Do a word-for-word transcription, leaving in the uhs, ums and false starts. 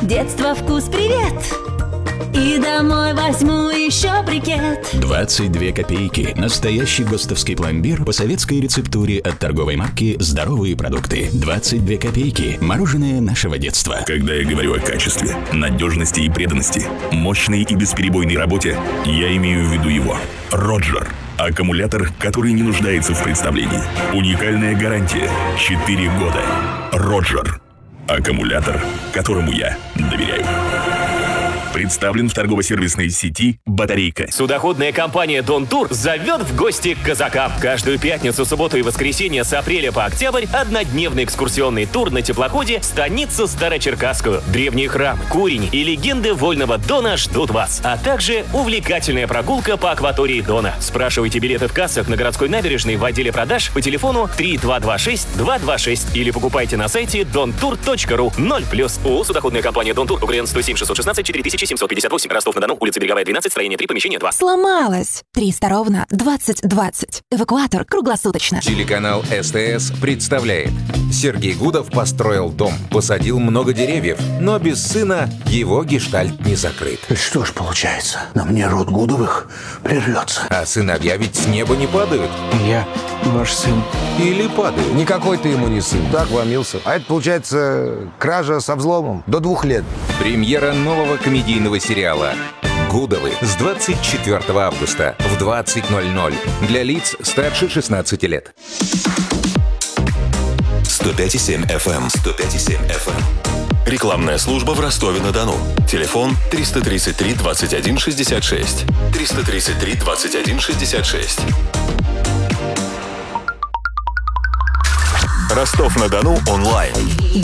В детство вкус привет! И домой возьму еще брикет. двадцать две копейки. Настоящий гостовский пломбир по советской рецептуре от торговой марки «Здоровые продукты». двадцать две копейки. Мороженое нашего детства. Когда я говорю о качестве, надежности и преданности, мощной и бесперебойной работе, я имею в виду его. Роджер. Аккумулятор, который не нуждается в представлении. Уникальная гарантия. четыре года. Роджер. Аккумулятор, которому я доверяю. Представлен в торгово-сервисной сети «Батарейка». Судоходная компания «Дон Тур» зовет в гости к казакам. Каждую пятницу, субботу и воскресенье с апреля по октябрь однодневный экскурсионный тур на теплоходе в станицу Старочеркасскую. Древний храм, курень и легенды Вольного Дона ждут вас. А также увлекательная прогулка по акватории Дона. Спрашивайте билеты в кассах на городской набережной в отделе продаж по телефону три два два шесть два два шесть или покупайте на сайте дон тур точка ру. ноль плюс. ООО «Судоходная компания «Дон Тур». УГРН сто семь шестьсот шестнадцать четыре тысячи семьсот пятьдесят восемь. Ростов-на-Дону. Улица Береговая, двенадцать, строение три, помещение два. Сломалась. триста ровно двадцать двадцать. Эвакуатор круглосуточно. Телеканал СТС представляет. Сергей Гудов построил дом, посадил много деревьев, но без сына его гештальт не закрыт. Что ж получается, на мне род Гудовых прервется. А сыновья ведь с неба не падают. Я ваш сын. Или падают. Никакой ты ему не сын. Так вломился. А это получается кража со взломом до двух лет. Премьера нового комедийного сериала «Гудовы» с двадцать четвёртого августа в двадцать ноль ноль для лиц старше шестнадцати лет. сто пять и семь эф эм. сто пять и семь эф эм. Рекламная служба в Ростове-на-Дону. Телефон триста тридцать три двадцать один шестьдесят шесть. триста тридцать три двадцать один шестьдесят шесть. Ростов-на-Дону онлайн.